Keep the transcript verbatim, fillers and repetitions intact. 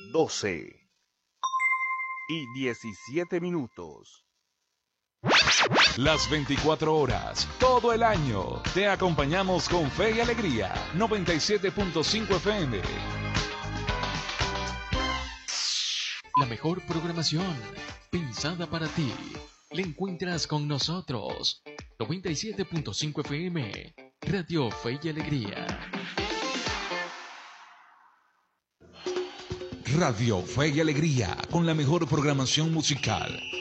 doce y diecisiete minutos. Las veinticuatro horas, todo el año, te acompañamos con fe y alegría. noventa y siete punto cinco F M. La mejor programación pensada para ti la encuentras con nosotros. noventa y siete punto cinco F M, Radio Fe y Alegría. Radio Fe y Alegría, con la mejor programación musical.